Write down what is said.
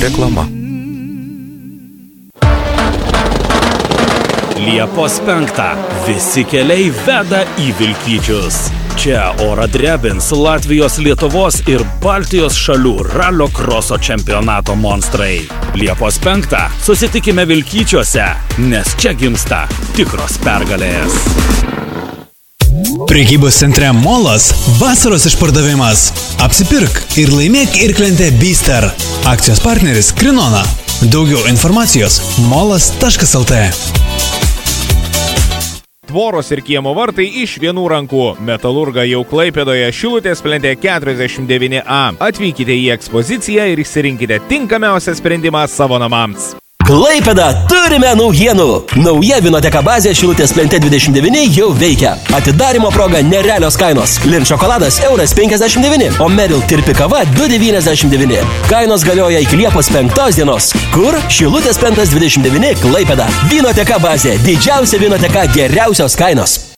Reklama. Liepos 5. Visi keliai veda į Vilkyčius. Čia orą drebins Latvijos, Lietuvos ir Baltijos šalių ralio kroso čempionato monstrai. Liepos 5. Susitikime Vilkyčiuose, nes čia gimsta tikros pergalės. Prekybos centre Molas vasaros išpardavimas. Apsipirk ir laimėk irklentę Bister. Akcijos partneris Krinona. Daugiau informacijos molas.lt. Tvoros ir kiemo vartai iš vienų rankų. Metalurga jau Klaipėdoje, Šilutės plente 49A. Atvykite į ekspoziciją ir išsirinkite tinkamiausią sprendimą savo namams. Klaipėda, turime naujienų. Nauja Vinoteka bazė Šilutės plente 29 jau veikia. Atidarymo proga nerealios kainos. Lin šokoladas €1,59, o Meril tirpi kava €2,99. Kainos galioja iki Liepos 5 dienos. Kur? Šilutės plentas 29 Klaipėda. Vinoteka bazė. Didžiausia Vinoteka, geriausios kainos.